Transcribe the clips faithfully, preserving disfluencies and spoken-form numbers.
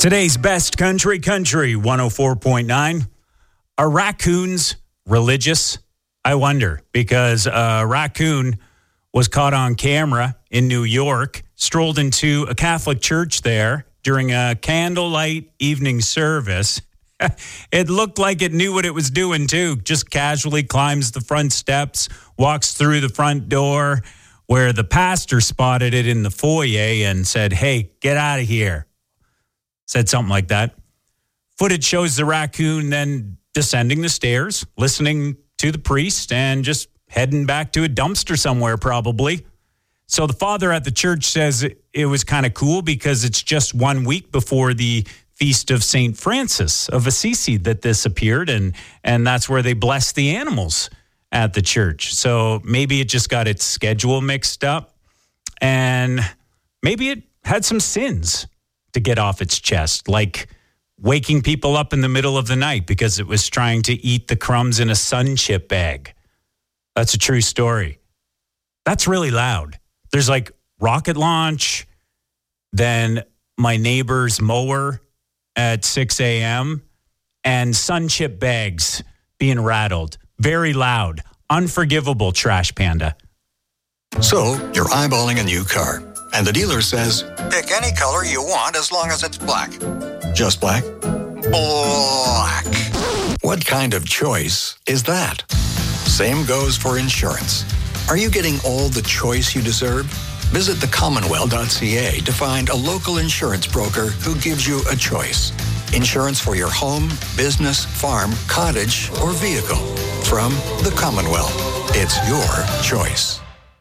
Today's best country, country one oh four point nine. Are raccoons religious? I wonder, because a raccoon was caught on camera in New York, strolled into a Catholic church there during a candlelight evening service. It looked like it knew what it was doing, too. Just casually climbs the front steps, walks through the front door, where the pastor spotted it in the foyer and said, "Hey, get out of here." Said something like that. Footage shows the raccoon then descending the stairs, listening to the priest, and just heading back to a dumpster somewhere, probably. So the father at the church says it, it was kind of cool because it's just one week before the feast of Saint Francis of Assisi that this appeared, and, and that's where they bless the animals at the church. So maybe it just got its schedule mixed up, and maybe it had some sins to get off its chest, like waking people up in the middle of the night because it was trying to eat the crumbs in a Sun Chip bag. That's a true story. That's really loud. There's like rocket launch, then my neighbor's mower at six a.m., and Sun Chip bags being rattled. Very loud. Unforgivable, Trash Panda. So, you're eyeballing a new car, and the dealer says, "Pick any color you want as long as it's black." Just black? Black. What kind of choice is that? Same goes for insurance. Are you getting all the choice you deserve? Visit the commonwealth dot c a to find a local insurance broker who gives you a choice. Insurance for your home, business, farm, cottage, or vehicle. From the Commonwealth. It's your choice.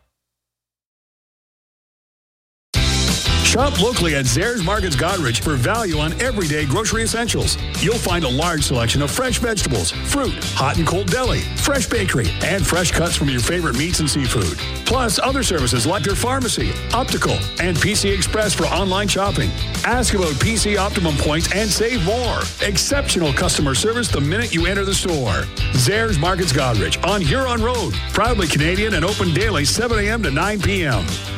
Shop locally at Zehrs Markets Goderich for value on everyday grocery essentials. You'll find a large selection of fresh vegetables, fruit, hot and cold deli, fresh bakery, and fresh cuts from your favorite meats and seafood. Plus other services like your pharmacy, optical, and P C Express for online shopping. Ask about P C Optimum points and save more. Exceptional customer service the minute you enter the store. Zehrs Markets Goderich on Huron Road. Proudly Canadian and open daily seven a.m. to nine p.m.